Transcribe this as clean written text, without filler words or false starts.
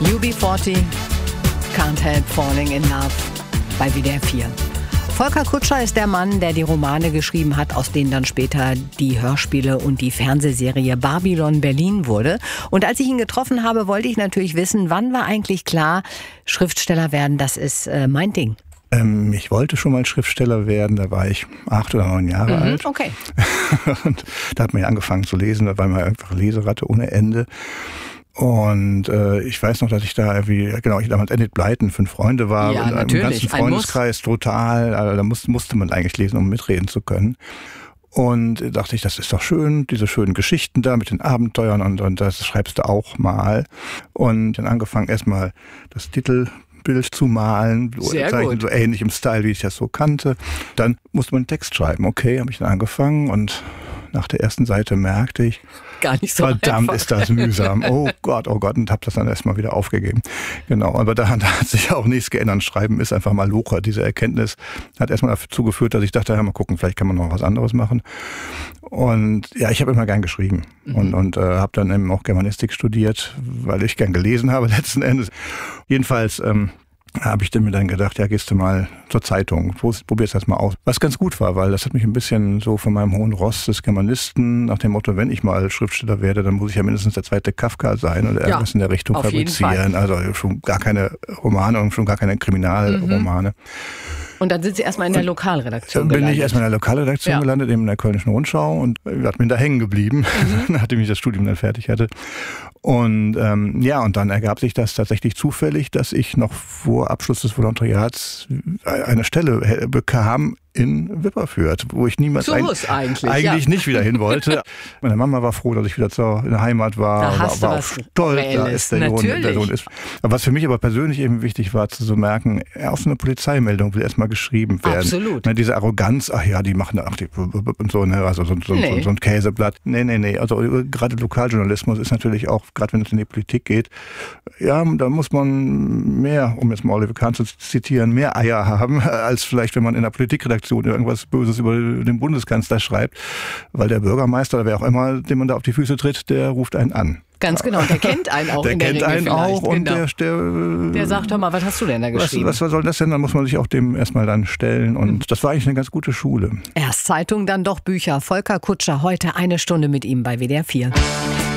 UB40, Can't Help Falling in Love bei WDR 4. Volker Kutscher ist der Mann, der die Romane geschrieben hat, aus denen dann später die Hörspiele und die Fernsehserie Babylon Berlin wurde. Und als ich ihn getroffen habe, wollte ich natürlich wissen, wann war eigentlich klar, Schriftsteller werden, das ist mein Ding. Ich wollte schon mal Schriftsteller werden, da war ich 8 oder 9 Jahre alt. Okay. Und da hat man ja angefangen zu lesen, da war man einfach Leseratte ohne Ende. Und ich weiß noch, dass ich da irgendwie, ich damals Enid Blyton 5 Freunde war. Ja, und natürlich. im ganzen Freundeskreis total, also da musste man eigentlich lesen, um mitreden zu können. Und dachte ich, das ist doch schön, diese schönen Geschichten da mit den Abenteuern und das schreibst du auch mal. Und dann angefangen erstmal das Titelbild zu malen, so ähnlich im Style, wie ich das so kannte. Dann musste man einen Text schreiben. Okay, habe ich dann angefangen und nach der ersten Seite merkte ich, gar nicht so verdammt einfach. Ist das mühsam. Oh Gott, und habe das dann erstmal wieder aufgegeben. Genau, aber da hat sich auch nichts geändert. Schreiben ist einfach mal Locher. Diese Erkenntnis hat erstmal dazu geführt, dass ich dachte, ja, mal gucken, vielleicht kann man noch was anderes machen. Und ja, ich habe immer gern geschrieben und habe dann eben auch Germanistik studiert, weil ich gern gelesen habe letzten Endes. Jedenfalls habe ich mir dann gedacht, ja, gehst du mal zur Zeitung, probierst das mal aus. Was ganz gut war, weil das hat mich ein bisschen so von meinem hohen Ross des Germanisten nach dem Motto, wenn ich mal Schriftsteller werde, dann muss ich ja mindestens der zweite Kafka sein oder irgendwas in der Richtung fabrizieren. Also schon gar keine Romane und schon gar keine Kriminalromane. Und dann sind Sie erstmal in der Lokalredaktion gelandet. Bin ich erstmal in der Lokalredaktion gelandet, eben in der Kölnischen Rundschau und bin da hängen geblieben, nachdem ich das Studium dann fertig hatte. Und und dann ergab sich das tatsächlich zufällig, dass ich noch vor Abschluss des Volontariats eine Stelle bekam in Wipperfürth, wo ich niemals eigentlich nicht wieder hin wollte. Meine Mama war froh, dass ich wieder in der Heimat war, war auch stolz, da ist der Sohn ist. Aber was für mich aber persönlich eben wichtig war, zu so merken, auch so eine Polizeimeldung will erstmal geschrieben werden. Absolut. Ne, diese Arroganz, die machen so ein Käseblatt. Nee. Also gerade Lokaljournalismus ist natürlich auch, gerade wenn es in die Politik geht, ja, da muss man mehr, um jetzt mal Oliver Kahn zu zitieren, mehr Eier haben, als vielleicht, wenn man in der Politikredaktion irgendwas Böses über den Bundeskanzler schreibt, weil der Bürgermeister oder wer auch immer, dem man da auf die Füße tritt, der ruft einen an. Ganz genau, und der kennt einen auch in der Regel. Der kennt einen auch und der sagt doch mal, was hast du denn da geschrieben? Was soll das denn? Dann muss man sich auch dem erstmal dann stellen und das war eigentlich eine ganz gute Schule. Erst Zeitung, dann doch Bücher. Volker Kutscher, heute 1 Stunde mit ihm bei WDR 4.